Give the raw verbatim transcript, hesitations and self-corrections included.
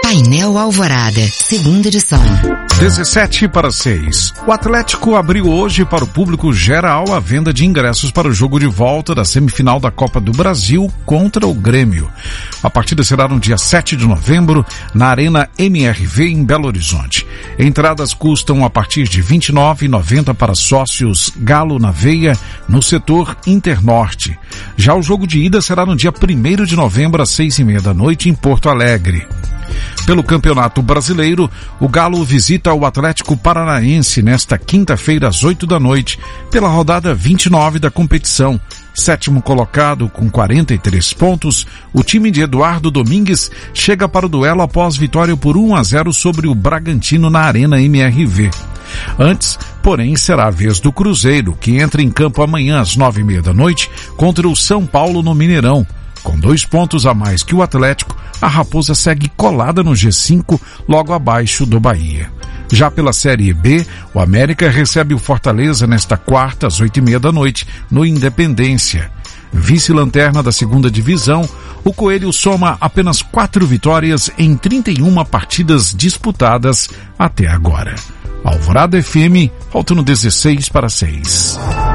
Painel Alvorada, segunda edição. dezessete para seis. O Atlético abriu hoje para o público geral a venda de ingressos para o jogo de volta da semifinal da Copa do Brasil contra o Grêmio. A partida será no dia sete de novembro, na Arena M R V, em Belo Horizonte. Entradas custam a partir de vinte e nove reais e noventa centavos para sócios Galo na Veia, no setor Internorte. Já o jogo de ida será no dia primeiro de novembro, às seis e meia da noite, em Porto Alegre. Pelo Campeonato Brasileiro, o Galo visita o Atlético Paranaense nesta quinta-feira às oito da noite, pela rodada vinte e nove da competição. Sétimo colocado com quarenta e três pontos, o time de Eduardo Domingues chega para o duelo após vitória por um a zero sobre o Bragantino na Arena M R V. Antes, porém, será a vez do Cruzeiro, que entra em campo amanhã às nove e meia da noite contra o São Paulo no Mineirão. Com dois pontos a mais que o Atlético, a Raposa segue colada no G cinco, logo abaixo do Bahia. Já pela Série B, o América recebe o Fortaleza nesta quarta, às oito e meia da noite, no Independência. Vice-lanterna da segunda divisão, o Coelho soma apenas quatro vitórias em trinta e uma partidas disputadas até agora. Alvorada F M, faltando dezesseis para seis.